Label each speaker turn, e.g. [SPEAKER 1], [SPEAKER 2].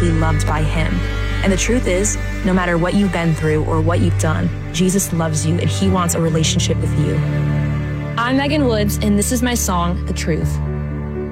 [SPEAKER 1] deeply loved by him. And the truth is, no matter what you've been through or what you've done, Jesus loves you and he wants a relationship with you. I'm Megan Woods, and this is my song, The Truth.